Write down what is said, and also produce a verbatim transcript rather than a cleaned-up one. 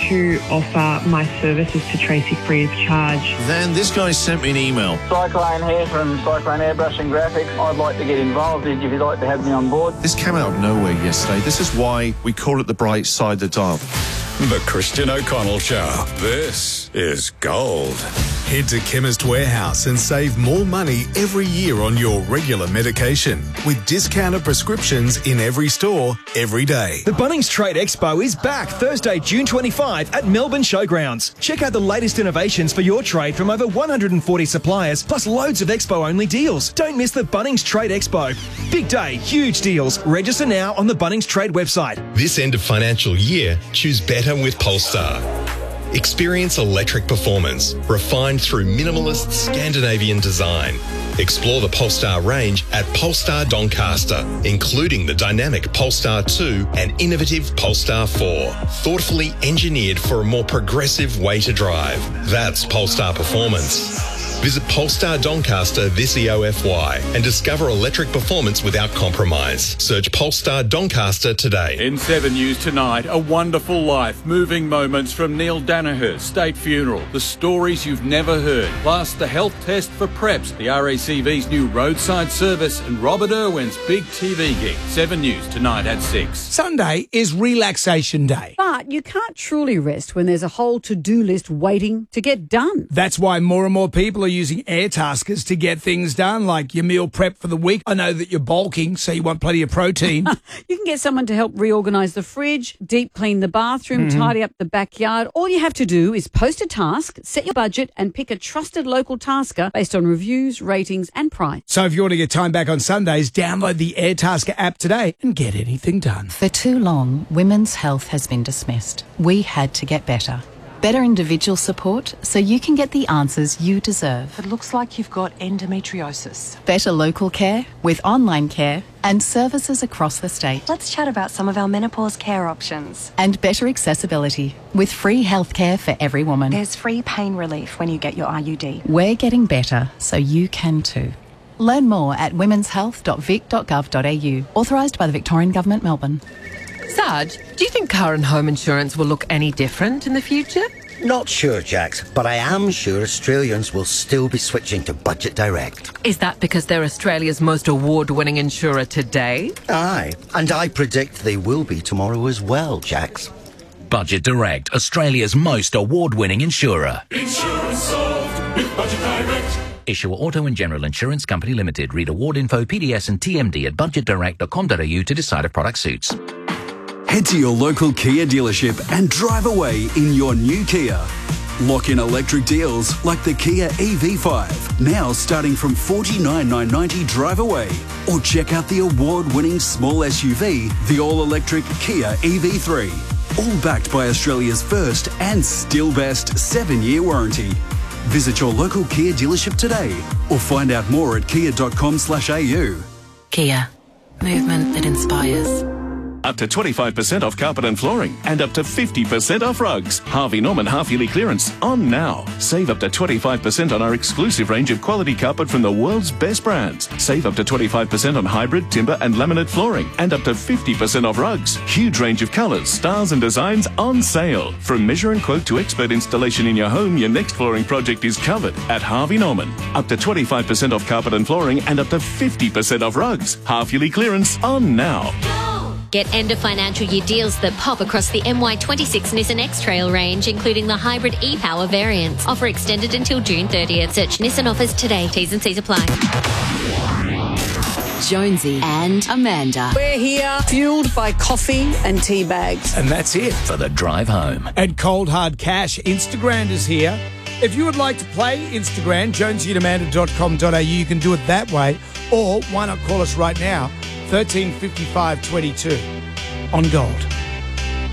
to offer my services to Tracy free of charge. Then this guy sent me an email. Cyclone here from Cyclone Airbrush and Graphics. I'd like to get involved if you'd like to have me on board. This came out of nowhere yesterday. This is why we call it the bright side of the dial. The Christian O'Connell Show. This is gold. Head to Chemist Warehouse and save more money every year on your regular medication with discounted prescriptions in every store, every day. The Bunnings Trade Expo is back Thursday, June twenty-fifth at Melbourne Showgrounds. Check out the latest innovations for your trade from over one hundred forty suppliers, plus loads of Expo-only deals. Don't miss the Bunnings Trade Expo. Big day, huge deals. Register now on the Bunnings Trade website. This end of financial year, choose better with Polestar. Experience electric performance, refined through minimalist Scandinavian design. Explore the Polestar range at Polestar Doncaster, including the dynamic Polestar two and innovative Polestar four. Thoughtfully engineered for a more progressive way to drive. That's Polestar performance. Visit Polestar Doncaster this E O F Y and discover electric performance without compromise. Search Polestar Doncaster today. In seven News tonight, A Wonderful Life, moving moments from Neil Danaher, State Funeral, the stories you've never heard, plus the health test for preps, the R A C V's new roadside service, and Robert Irwin's big T V gig. seven News tonight at six. Sunday is relaxation day. But you can't truly rest when there's a whole to-do list waiting to get done. That's why more and more people are using Airtaskers to get things done, like your meal prep for the week. I know that you're bulking, so you want plenty of protein. You can get someone to help reorganise the fridge, deep clean the bathroom, Mhm. tidy up the backyard. All you have to do is post a task, set your budget, and pick a trusted local tasker based on reviews, ratings, and price. So if you want to get time back on Sundays, download the Airtasker app today and get anything done. For too long, women's health has been dismissed. We had to get better. Better individual support so you can get the answers you deserve. It looks like you've got endometriosis. Better local care with online care and services across the state. Let's chat about some of our menopause care options. And better accessibility with free healthcare for every woman. There's free pain relief when you get your I U D. We're getting better so you can too. Learn more at womens health dot vic dot gov dot a u. Authorised by the Victorian Government, Melbourne. Sarge, do you think car and home insurance will look any different in the future? Not sure, Jax, but I am sure Australians will still be switching to Budget Direct. Is that because they're Australia's most award-winning insurer today? Aye, and I predict they will be tomorrow as well, Jax. Budget Direct, Australia's most award-winning insurer. Insurance solved with Budget Direct. Issuer Auto and General Insurance Company Limited. Read award info, P D S and T M D at budget direct dot com dot a u to decide if product suits. Head to your local Kia dealership and drive away in your new Kia. Lock in electric deals like the Kia E V five, now starting from forty-nine thousand nine hundred ninety drive away. Or check out the award-winning small S U V, the all-electric Kia E V three. All backed by Australia's first and still best seven-year warranty. Visit your local Kia dealership today or find out more at kia dot com slash a u. Kia. Movement that inspires. Up to twenty-five percent off carpet and flooring and up to fifty percent off rugs. Harvey Norman half-yearly clearance on now. Save up to twenty-five percent on our exclusive range of quality carpet from the world's best brands. Save up to twenty-five percent on hybrid, timber and laminate flooring and up to fifty percent off rugs. Huge range of colours, styles and designs on sale. From measure and quote to expert installation in your home, your next flooring project is covered at Harvey Norman. Up to twenty-five percent off carpet and flooring and up to fifty percent off rugs. Half-yearly clearance on now. Get end of financial year deals that pop across the M Y twenty-six Nissan X-Trail range, including the hybrid e-Power variants. Offer extended until June thirtieth. Search Nissan offers today. T's and C's apply. Jonesy and Amanda. We're here, fueled by coffee and tea bags. And that's it. For the drive home. And Cold Hard Cash, Instagram is here. If you would like to play Instagram, jonesy and amanda dot com dot a u, you can do it that way. Or why not call us right now, thirteen fifty-five twenty-two on Gold.